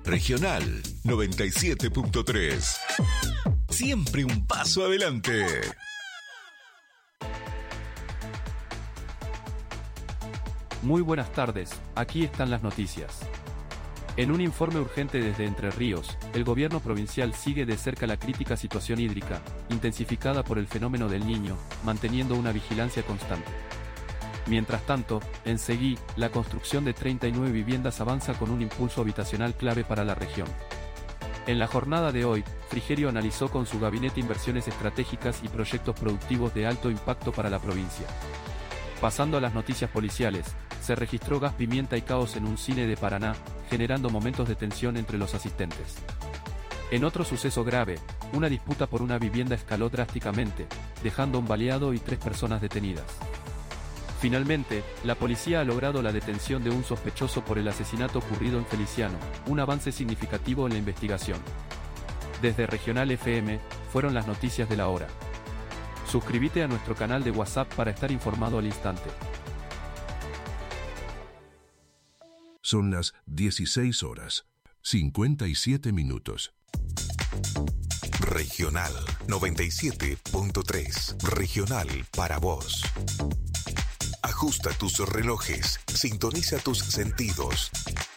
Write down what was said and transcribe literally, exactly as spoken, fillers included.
Regional noventa y siete punto tres. Siempre un paso adelante. Muy buenas tardes, aquí están las noticias. En un informe urgente desde Entre Ríos, el gobierno provincial sigue de cerca la crítica situación hídrica, intensificada por el fenómeno del Niño, manteniendo una vigilancia constante. Mientras tanto, en Seguí, la construcción de treinta y nueve viviendas avanza con un impulso habitacional clave para la región. En la jornada de hoy, Frigerio analizó con su gabinete inversiones estratégicas y proyectos productivos de alto impacto para la provincia. Pasando a las noticias policiales, se registró gas pimienta y caos en un cine de Paraná, generando momentos de tensión entre los asistentes. En otro suceso grave, una disputa por una vivienda escaló drásticamente, dejando un baleado y tres personas detenidas. Finalmente, la policía ha logrado la detención de un sospechoso por el asesinato ocurrido en Feliciano, un avance significativo en la investigación. Desde Regional F M, fueron las noticias de la hora. Suscríbete a nuestro canal de WhatsApp para estar informado al instante. Son las dieciséis horas, cincuenta y siete minutos. Regional noventa y siete punto tres. Regional para vos. Ajusta tus relojes, sintoniza tus sentidos.